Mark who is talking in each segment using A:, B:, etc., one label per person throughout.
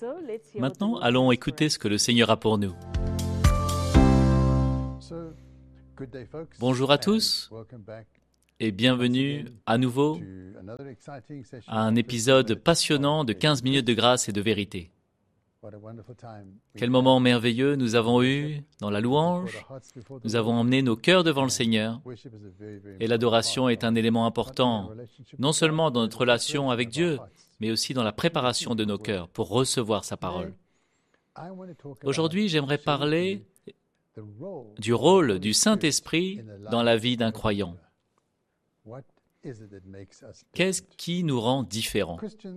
A: Maintenant, allons écouter ce que le Seigneur a pour nous. Bonjour à tous et bienvenue à nouveau à un épisode passionnant de 15 minutes de grâce et de vérité. Quel moment merveilleux nous avons eu dans la louange. Nous avons emmené nos cœurs devant le Seigneur et l'adoration est un élément important, non seulement dans notre relation avec Dieu, mais aussi dans la préparation de nos cœurs pour recevoir sa parole. Aujourd'hui, j'aimerais parler du rôle du Saint-Esprit dans la vie d'un croyant. Qu'est-ce qui nous rend différents ?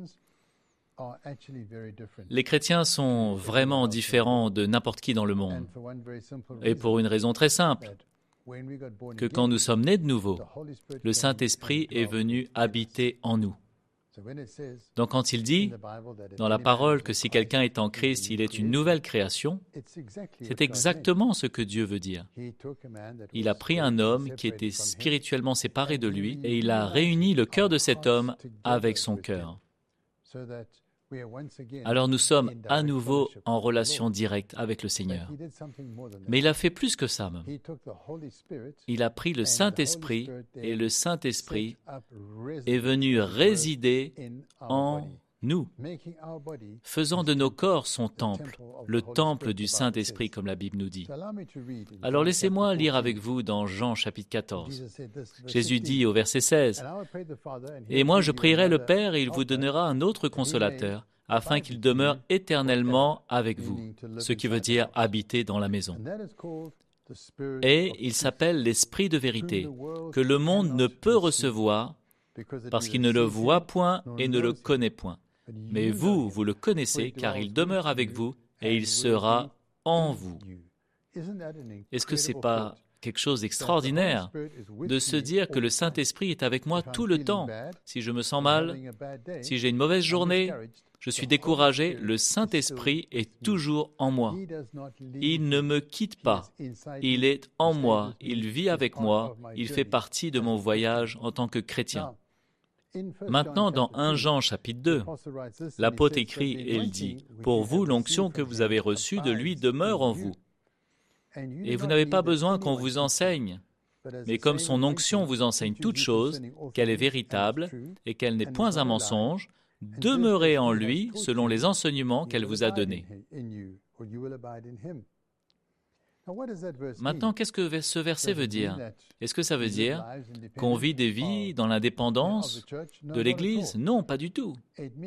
A: Les chrétiens sont vraiment différents de n'importe qui dans le monde. Et pour une raison très simple, que quand nous sommes nés de nouveau, le Saint-Esprit est venu habiter en nous. Donc quand il dit dans la parole que si quelqu'un est en Christ, il est une nouvelle création, c'est exactement ce que Dieu veut dire. Il a pris un homme qui était spirituellement séparé de lui et il a réuni le cœur de cet homme avec son cœur. Alors nous sommes à nouveau en relation directe avec le Seigneur. Mais il a fait plus que ça même. Il a pris le Saint-Esprit et le Saint-Esprit est venu résider en nous, faisant de nos corps son temple, le temple du Saint-Esprit, comme la Bible nous dit. Alors laissez-moi lire avec vous dans Jean chapitre 14. Jésus dit au verset 16, « Et moi je prierai le Père et il vous donnera un autre consolateur, afin qu'il demeure éternellement avec vous. » Ce qui veut dire habiter dans la maison. Et il s'appelle l'Esprit de vérité, que le monde ne peut recevoir parce qu'il ne le voit point et ne le connaît point. Mais vous, vous le connaissez, car il demeure avec vous et il sera en vous. Est-ce que ce n'est pas quelque chose d'extraordinaire de se dire que le Saint-Esprit est avec moi tout le temps? Si je me sens mal, si j'ai une mauvaise journée, je suis découragé, le Saint-Esprit est toujours en moi. Il ne me quitte pas. Il est en moi, il vit avec moi, il fait partie de mon voyage en tant que chrétien. Maintenant, dans 1 Jean chapitre 2, l'apôtre écrit et il dit « Pour vous, l'onction que vous avez reçue de lui demeure en vous. Et vous n'avez pas besoin qu'on vous enseigne, mais comme son onction vous enseigne toutes choses, qu'elle est véritable et qu'elle n'est point un mensonge, demeurez en lui selon les enseignements qu'elle vous a donnés. » Maintenant, qu'est-ce que ce verset veut dire? Est-ce que ça veut dire qu'on vit des vies dans l'indépendance de l'Église? Non, pas du tout.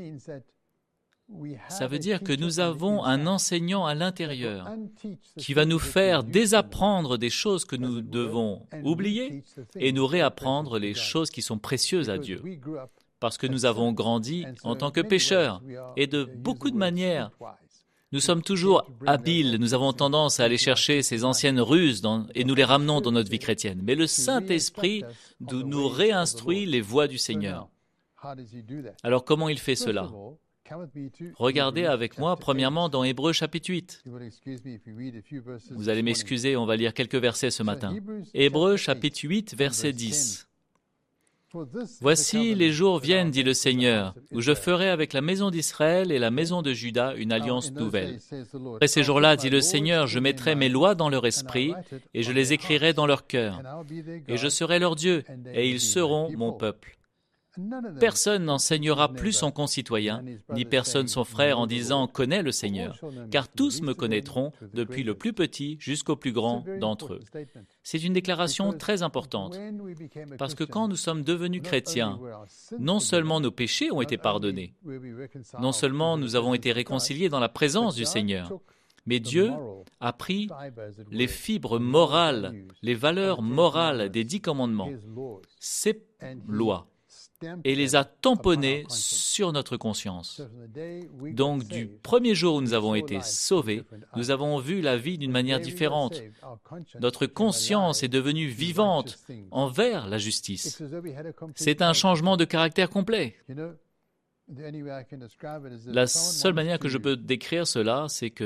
A: Ça veut dire que nous avons un enseignant à l'intérieur qui va nous faire désapprendre des choses que nous devons oublier et nous réapprendre les choses qui sont précieuses à Dieu. Parce que nous avons grandi en tant que pécheurs et de beaucoup de manières. Nous sommes toujours habiles, nous avons tendance à aller chercher ces anciennes ruses et nous les ramenons dans notre vie chrétienne. Mais le Saint-Esprit nous réinstruit les voies du Seigneur. Alors comment il fait cela? Regardez avec moi premièrement dans Hébreux chapitre 8. Vous allez m'excuser, on va lire quelques versets ce matin. Hébreux chapitre 8, verset 10. « Voici les jours viennent, dit le Seigneur, où je ferai avec la maison d'Israël et la maison de Juda une alliance nouvelle. Après ces jours-là, dit le Seigneur, je mettrai mes lois dans leur esprit et je les écrirai dans leur cœur. Et je serai leur Dieu et ils seront mon peuple. Personne n'enseignera plus son concitoyen, ni personne son frère en disant « Connais le Seigneur », car tous me connaîtront, depuis le plus petit jusqu'au plus grand d'entre eux. C'est une déclaration très importante, parce que quand nous sommes devenus chrétiens, non seulement nos péchés ont été pardonnés, non seulement nous avons été réconciliés dans la présence du Seigneur, mais Dieu a pris les fibres morales, les valeurs morales des 10 commandements, ces lois, et les a tamponnés sur notre conscience. Donc, du premier jour où nous avons été sauvés, nous avons vu la vie d'une manière différente. Notre conscience est devenue vivante envers la justice. C'est un changement de caractère complet. La seule manière que je peux décrire cela, c'est que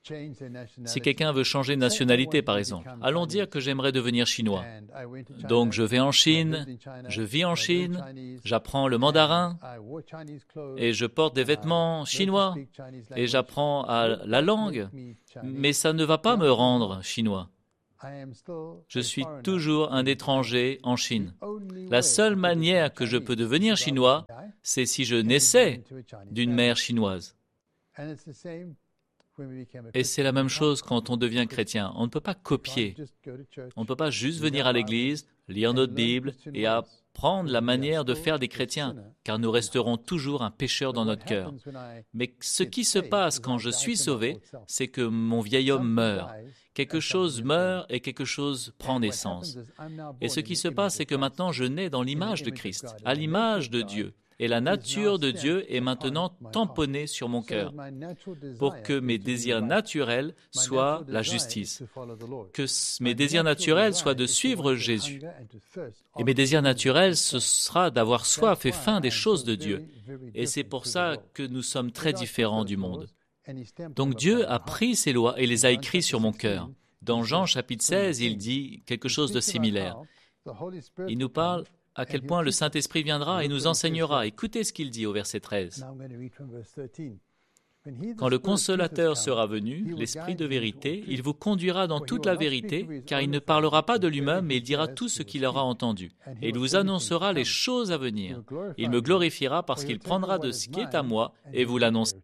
A: Si quelqu'un veut changer de nationalité, par exemple, allons dire que j'aimerais devenir chinois. Donc je vais en Chine, je vis en Chine, j'apprends le mandarin et je porte des vêtements chinois et j'apprends la langue, mais ça ne va pas me rendre chinois. Je suis toujours un étranger en Chine. La seule manière que je peux devenir chinois, c'est si je naissais d'une mère chinoise. Et c'est la même chose quand on devient chrétien. On ne peut pas copier. On ne peut pas juste venir à l'église, lire notre Bible et apprendre la manière de faire des chrétiens, car nous resterons toujours un pécheur dans notre cœur. Mais ce qui se passe quand je suis sauvé, c'est que mon vieil homme meurt. Quelque chose meurt et quelque chose prend naissance. Et ce qui se passe, c'est que maintenant je nais dans l'image de Christ, à l'image de Dieu. Et la nature de Dieu est maintenant tamponnée sur mon cœur pour que mes désirs naturels soient la justice, que mes désirs naturels soient de suivre Jésus. Et mes désirs naturels, ce sera d'avoir soif et faim des choses de Dieu. Et c'est pour ça que nous sommes très différents du monde. Donc Dieu a pris ces lois et les a écrites sur mon cœur. Dans Jean chapitre 16, il dit quelque chose de similaire. Il nous parle à quel point le Saint-Esprit viendra et nous enseignera. Écoutez ce qu'il dit au verset 13. Quand le Consolateur sera venu, l'Esprit de vérité, il vous conduira dans toute la vérité, car il ne parlera pas de lui-même, mais il dira tout ce qu'il aura entendu. Et il vous annoncera les choses à venir. Il me glorifiera parce qu'il prendra de ce qui est à moi et vous l'annoncera.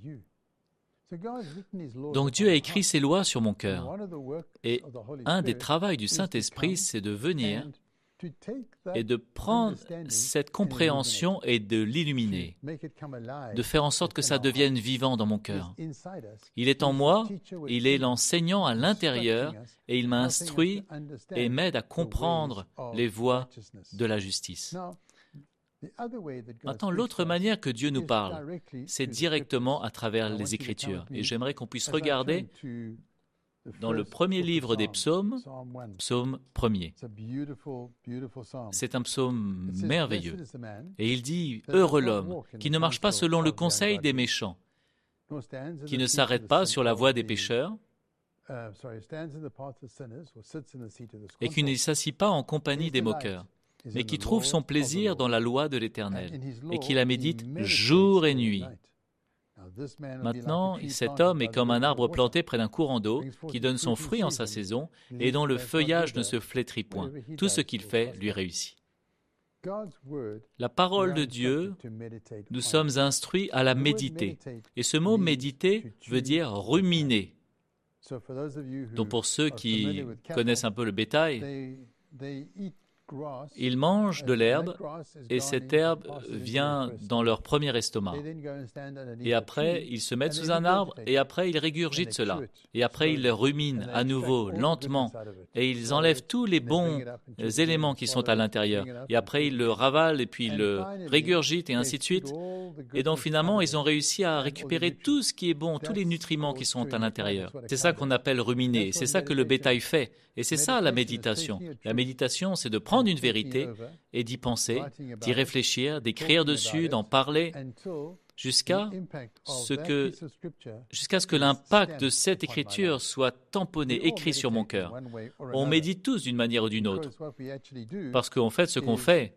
A: Donc Dieu a écrit ses lois sur mon cœur. Et un des travaux du Saint-Esprit, c'est de venir et de prendre cette compréhension et de l'illuminer, de faire en sorte que ça devienne vivant dans mon cœur. Il est en moi, il est l'enseignant à l'intérieur et il m'instruit et m'aide à comprendre les voies de la justice. Maintenant, l'autre manière que Dieu nous parle, c'est directement à travers les Écritures. Et j'aimerais qu'on puisse regarder dans le premier livre des psaumes, psaume 1er. C'est un psaume merveilleux. Et il dit « Heureux l'homme qui ne marche pas selon le conseil des méchants, qui ne s'arrête pas sur la voie des pécheurs, et qui ne s'assit pas en compagnie des moqueurs, mais qui trouve son plaisir dans la loi de l'Éternel, et qui la médite jour et nuit. » Maintenant, cet homme est comme un arbre planté près d'un courant d'eau, qui donne son fruit en sa saison, et dont le feuillage ne se flétrit point. Tout ce qu'il fait lui réussit. La parole de Dieu, nous sommes instruits à la méditer. Et ce mot « méditer » veut dire « ruminer ». Donc pour ceux qui connaissent un peu le bétail, ils mangent de l'herbe et cette herbe vient dans leur premier estomac. Et après, ils se mettent sous un arbre et après, ils régurgitent cela. Et après, ils le ruminent à nouveau, lentement. Et ils enlèvent tous les bons éléments qui sont à l'intérieur. Et après, ils le ravalent et puis ils le régurgitent et ainsi de suite. Et donc finalement, ils ont réussi à récupérer tout ce qui est bon, tous les nutriments qui sont à l'intérieur. C'est ça qu'on appelle ruminer. C'est ça que le bétail fait. Et c'est ça la méditation. La méditation, c'est de prendre une vérité et d'y penser, d'y réfléchir, d'écrire dessus, d'en parler, jusqu'à ce que l'impact de cette écriture soit tamponné, écrit sur mon cœur. On médite tous d'une manière ou d'une autre, parce qu'en fait, ce qu'on fait,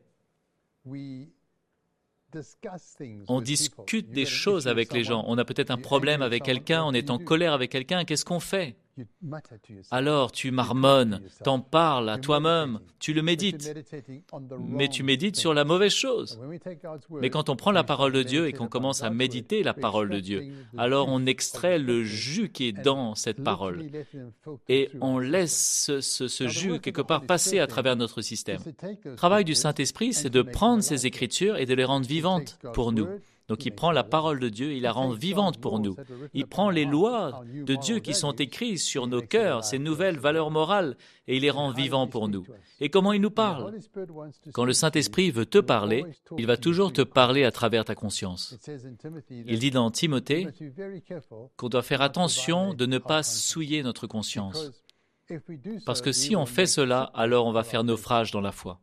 A: on discute des choses avec les gens. On a peut-être un problème avec quelqu'un, on est en colère avec quelqu'un, qu'est-ce qu'on fait ? Alors tu marmonnes, t'en parles à toi-même, tu le médites, mais tu médites sur la mauvaise chose. Mais quand on prend la parole de Dieu et qu'on commence à méditer la parole de Dieu, alors on extrait le jus qui est dans cette parole et on laisse ce jus quelque part passer à travers notre système. Le travail du Saint-Esprit, c'est de prendre ces Écritures et de les rendre vivantes pour nous. Donc il prend la parole de Dieu, il la rend vivante pour nous. Il prend les lois de Dieu qui sont écrites sur nos cœurs, ces nouvelles valeurs morales, et il les rend vivants pour nous. Et comment il nous parle ? Quand le Saint-Esprit veut te parler, il va toujours te parler à travers ta conscience. Il dit dans Timothée qu'on doit faire attention de ne pas souiller notre conscience. Parce que si on fait cela, alors on va faire naufrage dans la foi.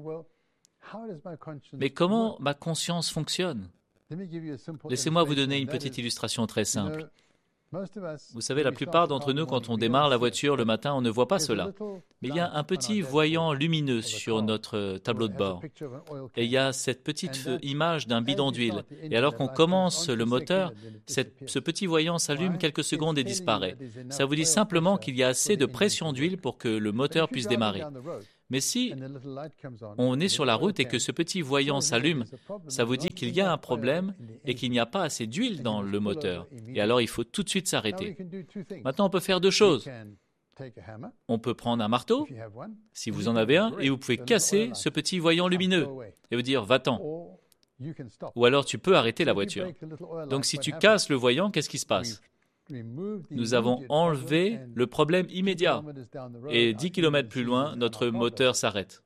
A: Mais comment ma conscience fonctionne ? Laissez-moi vous donner une petite illustration très simple. Vous savez, la plupart d'entre nous, quand on démarre la voiture le matin, on ne voit pas cela. Mais il y a un petit voyant lumineux sur notre tableau de bord. Et il y a cette petite image d'un bidon d'huile. Et alors qu'on commence le moteur, ce petit voyant s'allume quelques secondes et disparaît. Ça vous dit simplement qu'il y a assez de pression d'huile pour que le moteur puisse démarrer. Mais si on est sur la route et que ce petit voyant s'allume, ça vous dit qu'il y a un problème et qu'il n'y a pas assez d'huile dans le moteur. Et alors, il faut tout de suite s'arrêter. Maintenant, on peut faire deux choses. On peut prendre un marteau, si vous en avez un, et vous pouvez casser ce petit voyant lumineux et vous dire « va-t'en ». Ou alors, tu peux arrêter la voiture. Donc, si tu casses le voyant, qu'est-ce qui se passe ? Nous avons enlevé le problème immédiat. Et 10 km plus loin, notre moteur s'arrête.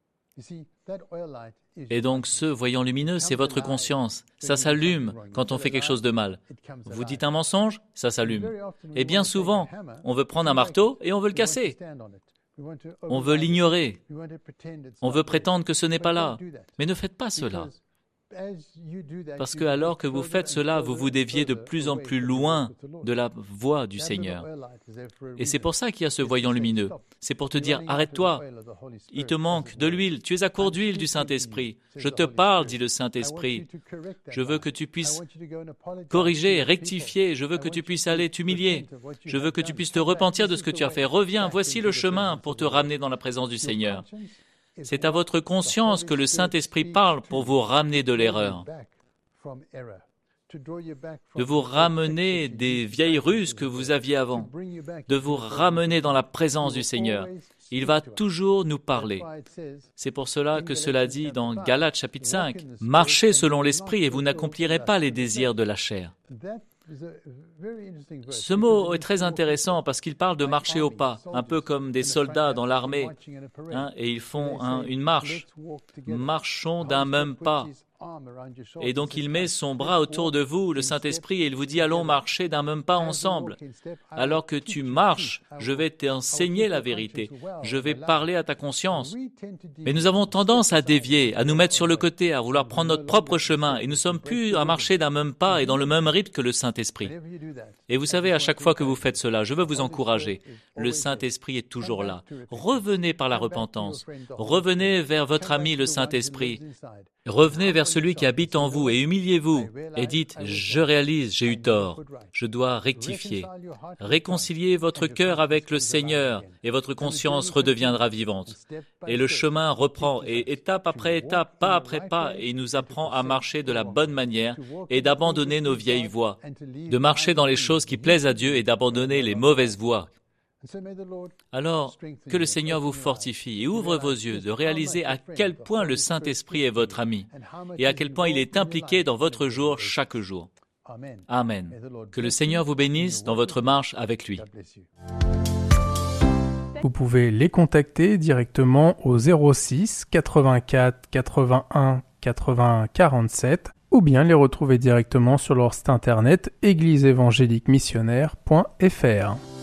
A: Et donc, ce voyant lumineux, c'est votre conscience. Ça s'allume quand on fait quelque chose de mal. Vous dites un mensonge, ça s'allume. Et bien souvent, on veut prendre un marteau et on veut le casser. On veut l'ignorer. On veut prétendre que ce n'est pas là. Mais ne faites pas cela. Parce que alors que vous faites cela, vous vous déviez de plus en plus loin de la voie du Seigneur. Et c'est pour ça qu'il y a ce voyant lumineux. C'est pour te dire, arrête-toi, il te manque de l'huile, tu es à court d'huile du Saint-Esprit. Je te parle, dit le Saint-Esprit. Je veux que tu puisses corriger, rectifier, je veux que tu puisses aller t'humilier. Je veux que tu puisses te repentir de ce que tu as fait. Reviens, voici le chemin pour te ramener dans la présence du Seigneur. C'est à votre conscience que le Saint-Esprit parle pour vous ramener de l'erreur, de vous ramener des vieilles ruses que vous aviez avant, de vous ramener dans la présence du Seigneur. Il va toujours nous parler. C'est pour cela que cela dit dans Galates chapitre 5, « Marchez selon l'Esprit et vous n'accomplirez pas les désirs de la chair ». Ce mot est très intéressant parce qu'il parle de marcher au pas, un peu comme des soldats dans l'armée, et ils font une marche. Marchons d'un même pas. Et donc il met son bras autour de vous, le Saint-Esprit, et il vous dit « Allons marcher d'un même pas ensemble ». Alors que tu marches, je vais t'enseigner la vérité. Je vais parler à ta conscience. Mais nous avons tendance à dévier, à nous mettre sur le côté, à vouloir prendre notre propre chemin, et nous sommes plus à marcher d'un même pas et dans le même rythme que le Saint-Esprit. Et vous savez, à chaque fois que vous faites cela, je veux vous encourager. Le Saint-Esprit est toujours là. Revenez par la repentance. Revenez vers votre ami, le Saint-Esprit. Revenez vers celui qui habite en vous et humiliez-vous et dites « Je réalise, j'ai eu tort, je dois rectifier ». Réconciliez votre cœur avec le Seigneur et votre conscience redeviendra vivante. Et le chemin reprend et étape après étape, pas après pas, et il nous apprend à marcher de la bonne manière et d'abandonner nos vieilles voies, de marcher dans les choses qui plaisent à Dieu et d'abandonner les mauvaises voies. Alors, que le Seigneur vous fortifie et ouvre vos yeux de réaliser à quel point le Saint-Esprit est votre ami et à quel point il est impliqué dans votre jour chaque jour. Amen. Que le Seigneur vous bénisse dans votre marche avec lui.
B: Vous pouvez les contacter directement au 06 84 81 80 47 ou bien les retrouver directement sur leur site internet égliseévangéliquemissionnaire.fr.